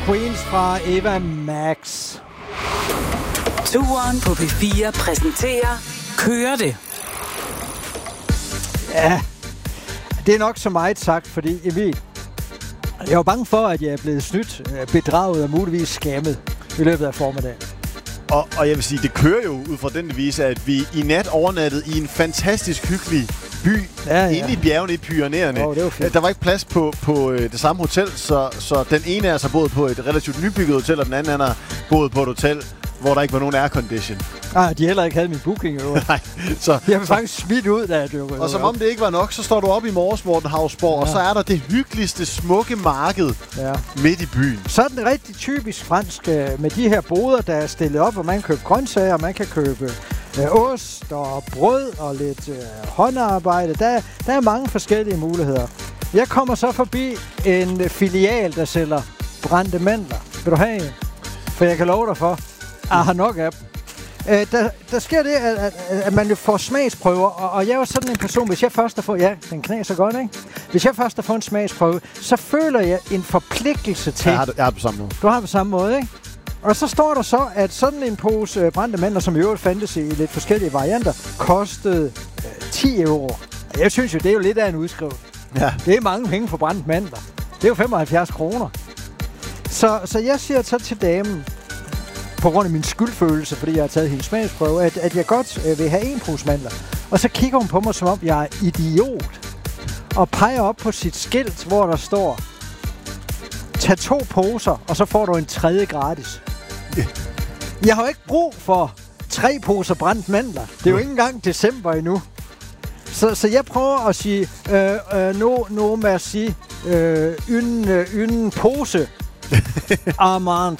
Queens fra Eva Max. Turen på P4 præsenterer Kører det. Ja, det er nok så meget sagt, fordi Emil, jeg var bange for, at jeg er blevet snydt, bedraget og muligvis skammet i løbet af formiddagen. Og jeg vil sige, det kører jo ud fra den vis, at vi i nat overnattede i en fantastisk hyggelig by inde i bjergene i Pyrenæerne. Der var ikke plads på det samme hotel, så den ene er så boet på et relativt nybygget hotel, og den anden er boet på et hotel, hvor der ikke var nogen aircondition. De heller ikke havde min booking jo. Nej, så jeg blev faktisk smidt ud, da jeg dykkede. Og som om det ikke var nok, så står du op i morges, Morten Hausborg, og så er der det hyggeligste, smukke marked midt i byen. Sådan det rigtig typisk fransk med de her boder, der er stillet op, hvor man kan købe grøntsager, man kan købe ost og brød og lidt håndarbejde. Der er mange forskellige muligheder. Jeg kommer så forbi en filial, der sælger brændte mandler. Vil du have en? For jeg kan love dig for, jeg har nok af dem. Der sker det, at man jo får smagsprøver, og jeg er jo sådan en person, hvis jeg først har fået... Ja, den knaser godt, ikke? Hvis jeg først har fået en smagsprøve, så føler jeg en forpligtelse til... Jeg har det på samme måde. Du har det på samme måde, ikke? Og så står der så, at sådan en pose brændte mandler, som i øvrigt fandtes i lidt forskellige varianter, kostede 10 euro. Jeg synes jo, det er jo lidt af en udskrivning. Ja. Det er mange penge for brændte mandler. Det er jo 75 kroner. Så jeg siger så til damen, på grund af min skyldfølelse, fordi jeg har taget hendes smagsprøve, at jeg godt vil have en pose mandler. Og så kigger hun på mig, som om jeg er idiot, og peger op på sit skilt, hvor der står, tag 2 poser, og så får du en tredje gratis. Jeg har jo ikke brug for 3 poser brændt mandler. Det er jo ikke engang december endnu. Så jeg prøver at sige, no merci, une pose, Armand.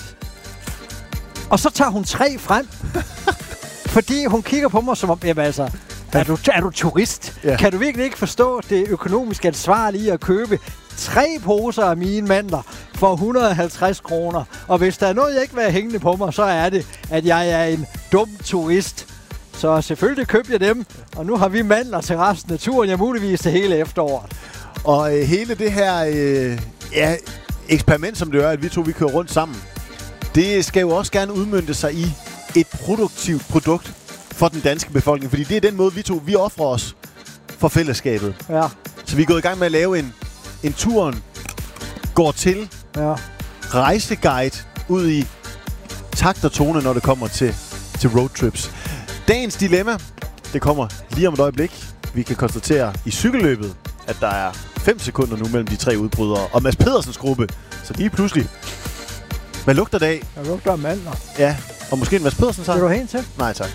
Og så tager hun 3 frem, fordi hun kigger på mig som om, jamen altså, er du turist? Ja. Kan du virkelig ikke forstå det økonomisk ansvarlige at købe 3 poser af mine mandler for 150 kroner? Og hvis der er noget, jeg ikke vil have hængende på mig, så er det, at jeg er en dum turist. Så selvfølgelig købte jeg dem, og nu har vi mandler til resten af turen, jeg muligvis det hele efteråret. Og hele det her eksperiment, som det er, at vi kører rundt sammen, det skal jo også gerne udmønte sig i et produktivt produkt for den danske befolkning. Fordi det er den måde, vi offrer os for fællesskabet. Ja. Så vi er gået i gang med at lave en turen går til rejseguide ud i takt og tone, når det kommer til roadtrips. Dagens dilemma, det kommer lige om et øjeblik. Vi kan konstatere i cykelløbet, at der er 5 sekunder nu mellem de 3 udbrydere og Mads Pedersens gruppe. Så lige pludselig... Hvad lugter det af? Jeg lugter af mandler. Ja, og måske en Mads Pedersen så? Vil du have en til? Nej, tak.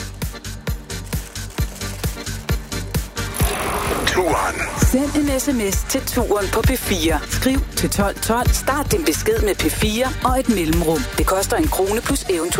Turen. Send en sms til Turen på P4. Skriv til 1212. Start din besked med P4 og et mellemrum. Det koster 1 krone plus eventuelt